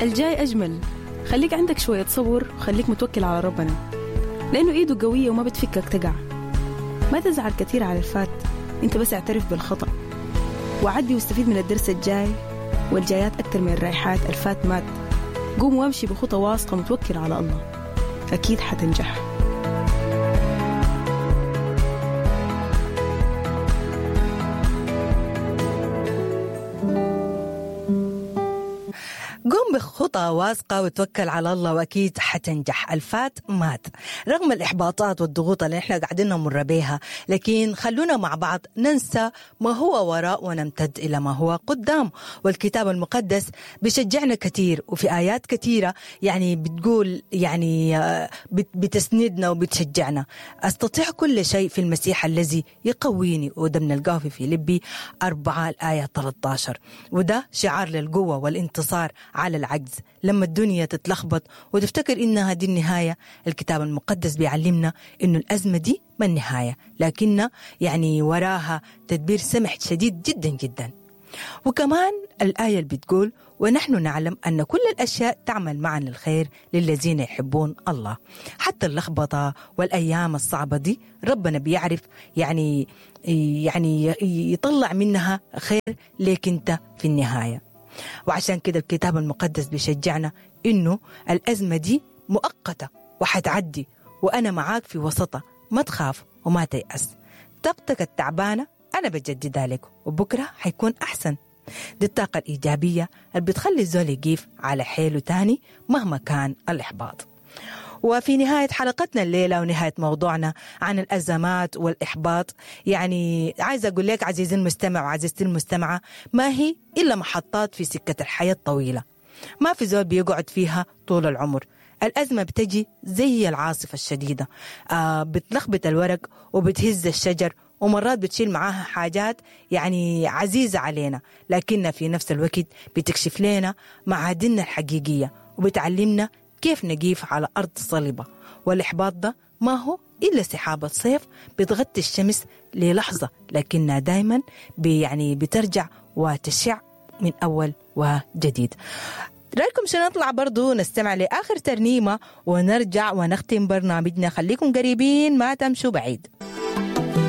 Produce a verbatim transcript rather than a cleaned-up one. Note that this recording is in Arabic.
الجاي أجمل. خليك عندك شوية صبر وخليك متوكل على ربنا، لأنه إيده قوية وما بتفكك تقع. ما تزعل كتير على الفات، انت بس اعترف بالخطأ وعدي واستفيد من الدرس الجاي، والجايات أكتر من الرايحات. الفات مات. قوم وامشي بخطى واثقة متوكل على الله، أكيد حتنجح. قوم بخطى واثقة وتوكل على الله وأكيد حتنجح. الفات مات. رغم الإحباطات والضغوط اللي إحنا قاعدين نمر بها، لكن خلونا مع بعض ننسى ما هو وراء ونمتد إلى ما هو قدام. والكتاب المقدس بيشجعنا كتير، وفي آيات كتيرة يعني بتقول يعني بتسندنا وبتشجعنا. أستطيع كل شيء في المسيح الذي يقويني، وده بنلقاه في فيليبي أربعة الآية ثلاثة عشر. وده شعار للقوة والانتصار على العجز. لما الدنيا تتلخبط وتفتكر إنها دي النهاية، الكتاب المقدس بيعلمنا إنه الأزمة دي ما النهاية، لكن يعني وراها تدبير سمح شديد جدا جدا. وكمان الآية اللي بتقول: ونحن نعلم أن كل الأشياء تعمل معا للخير للذين يحبون الله. حتى اللخبطة والأيام الصعبة دي ربنا بيعرف يعني يعني يطلع منها خير ليك أنت في النهاية. وعشان كده الكتاب المقدس بيشجعنا إنه الأزمة دي مؤقتة وحتعدي، وأنا معاك في وسطها. ما تخاف وما تيأس. طاقتك التعبانة أنا بجددها لك، وبكرة حيكون أحسن. دي الطاقة الإيجابية اللي بتخلي الزول يقيف على حيله تاني مهما كان الإحباط. وفي نهاية حلقتنا الليلة ونهاية موضوعنا عن الأزمات والإحباط، يعني عايزة أقول لك عزيزي المستمع وعزيزتي المستمعة، ما هي إلا محطات في سكة الحياة الطويلة، ما في زول بيقعد فيها طول العمر. الأزمة بتجي زي العاصفة الشديدة، آه بتلخبط الورق وبتهز الشجر، ومرات بتشيل معاها حاجات يعني عزيزة علينا، لكنها في نفس الوقت بتكشف لنا معادننا الحقيقية وبتعلمنا كيف نقيف على أرض صلبة. والإحباط ده ما هو إلا سحابة صيف بتغطي الشمس للحظة، لكنها دايما يعني بترجع وتشع من أول وجديد. رأيكم شو نطلع برضو نستمع لآخر ترنيمة ونرجع ونختم برنامجنا. خليكم قريبين، ما تمشوا بعيد.